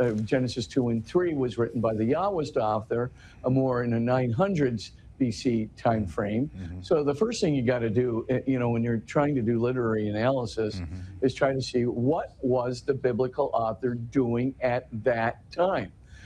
Genesis 2 and 3 was written by the Yahwist author, more in the 900s BC time frame. So the first thing you got to do, when you're trying to do literary analysis, is try to see what was the biblical author doing at that time.